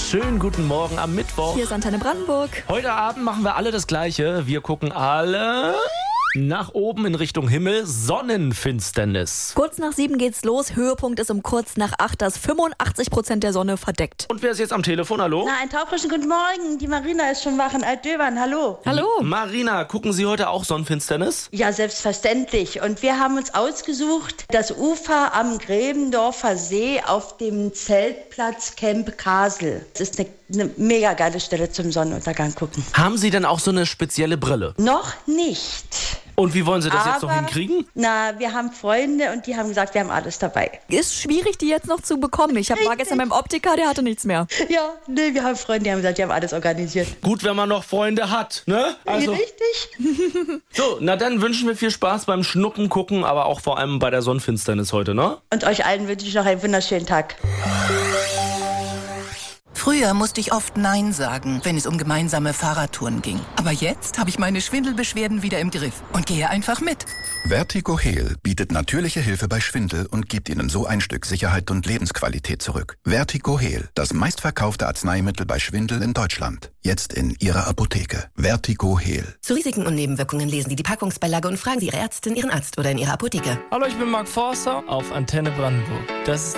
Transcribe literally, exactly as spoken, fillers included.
Schönen guten Morgen am Mittwoch. Hier ist Antenne Brandenburg. Heute Abend machen wir alle das Gleiche. Wir gucken alle nach oben in Richtung Himmel. Sonnenfinsternis. Kurz nach sieben geht's los. Höhepunkt ist um kurz nach acht, das fünfundachtzig Prozent der Sonne verdeckt. Und wer ist jetzt am Telefon? Hallo? Na, einen taufrischen guten Morgen. Die Marina ist schon wach in Altdöbern. Hallo. Hallo. Marina, gucken Sie heute auch Sonnenfinsternis? Ja, selbstverständlich. Und wir haben uns ausgesucht, das Ufer am Gräbendorfer See auf dem Zeltplatz Camp Kasel. Das ist eine, eine mega geile Stelle zum Sonnenuntergang gucken. Haben Sie denn auch so eine spezielle Brille? Noch nicht. Und wie wollen Sie das Aber, jetzt noch hinkriegen? Na, wir haben Freunde und die haben gesagt, wir haben alles dabei. Ist schwierig, die jetzt noch zu bekommen. Ich hab, war gestern beim Optiker, der hatte nichts mehr. Ja, nee, wir haben Freunde, die haben gesagt, die haben alles organisiert. Gut, wenn man noch Freunde hat, ne? Also, Richtig? so, na dann wünschen wir viel Spaß beim Schnuppen gucken, aber auch vor allem bei der Sonnenfinsternis heute, ne? Und euch allen wünsche ich noch einen wunderschönen Tag. Früher musste ich oft Nein sagen, wenn es um gemeinsame Fahrradtouren ging. Aber jetzt habe ich meine Schwindelbeschwerden wieder im Griff und gehe einfach mit. Vertigo Heal bietet natürliche Hilfe bei Schwindel und gibt Ihnen so ein Stück Sicherheit und Lebensqualität zurück. Vertigo Heal, das meistverkaufte Arzneimittel bei Schwindel in Deutschland. Jetzt in Ihrer Apotheke. Vertigo Heal. Zu Risiken und Nebenwirkungen lesen Sie die Packungsbeilage und fragen Sie Ihre Ärztin, Ihren Arzt oder in Ihrer Apotheke. Hallo, ich bin Mark Forster auf Antenne Brandenburg. Das ist